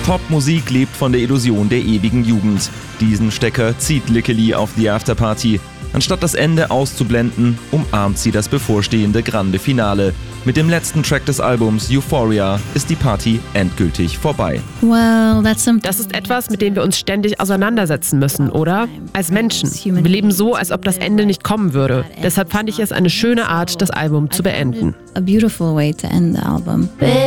Popmusik lebt von der Illusion der ewigen Jugend. Diesen Stecker zieht Likke Lee auf die Afterparty. Anstatt das Ende auszublenden, umarmt sie das bevorstehende Grande Finale. Mit dem letzten Track des Albums Euphoria ist die Party endgültig vorbei. Das ist etwas, mit dem wir uns ständig auseinandersetzen müssen, oder? Als Menschen. Wir leben so, als ob das Ende nicht kommen würde. Deshalb fand ich es eine schöne Art, das Album zu beenden.